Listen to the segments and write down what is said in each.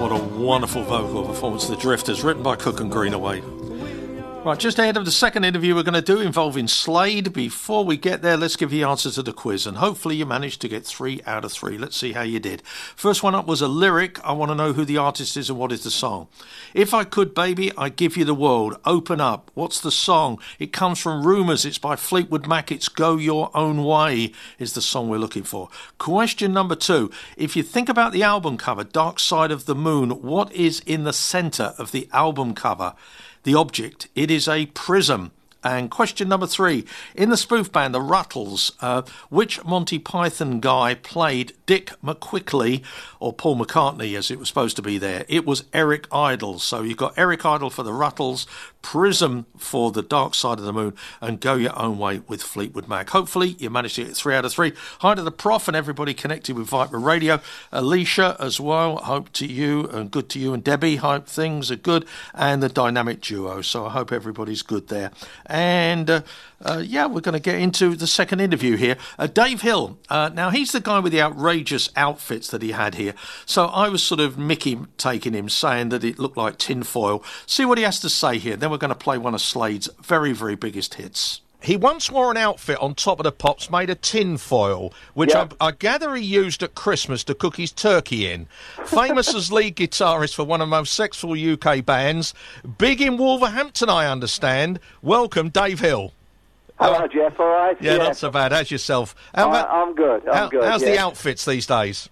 What a wonderful vocal performance. The Drifters, written by Cook and Greenaway. Right, just ahead of the second interview we're going to do involving Slade. Before we get there, let's give you the answer to the quiz, and hopefully you managed to get 3 out of 3. Let's see how you did. First one up was a lyric. I want to know who the artist is and what is the song. If I Could, Baby, I'd Give You the World. Open Up. What's the song? It comes from Rumours. It's by Fleetwood Mac. It's Go Your Own Way is the song we're looking for. Question number 2. If you think about the album cover, Dark Side of the Moon, what is in the centre of the album cover? The object. It is a prism. And question number 3. In the spoof band, the Ruttles, which Monty Python guy played Dick McQuickley, or Paul McCartney as it was supposed to be there? It was Eric Idle. So you've got Eric Idle for the Ruttles, Prism for the Dark Side of the Moon, and Go Your Own Way with Fleetwood Mac. Hopefully you managed to get 3 out of 3. Hi to the Prof and everybody connected with Viper Radio. Alicia as well, hope to you, and good to you, and Debbie, hope things are good, and the Dynamic Duo. So I hope everybody's good there. And we're going to get into the second interview here. Dave Hill, now he's the guy with the outrageous outfits that he had here. So I was sort of Mickey taking him, saying that it looked like tinfoil. See what he has to say here. Then we're going to play one of Slade's very, very biggest hits. He once wore an outfit on Top of the Pops made of tin foil, which I gather he used at Christmas to cook his turkey in. Famous as lead guitarist for one of the most successful UK bands. Big in Wolverhampton, I understand. Welcome, Dave Hill. Hello, Jeff. All right? Yeah, not so bad. How's yourself? I'm good. How's the outfits these days?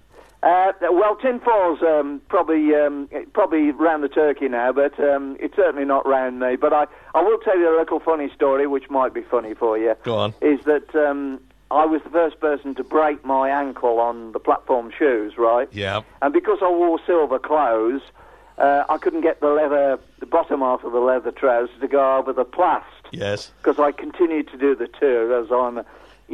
Well, tinfoil's probably round the turkey now, but it's certainly not round me. But I will tell you a little funny story, which might be funny for you. Go on. Is that I was the first person to break my ankle on the platform shoes, right? Yeah. And because I wore silver clothes, I couldn't get the bottom half of the leather trousers to go over the plast. Yes. Because I continued to do the tour as I'm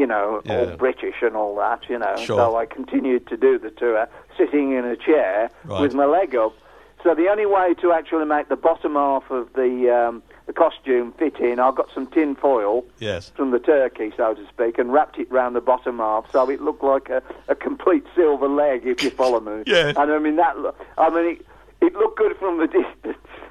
all British and all that, Sure. So I continued to do the tour, sitting in a chair with my leg up. So the only way to actually make the bottom half of the costume fit in, I got some tin foil from the turkey, so to speak, and wrapped it round the bottom half, so it looked like a complete silver leg, if you follow me. Yeah. And it looked good from the distance.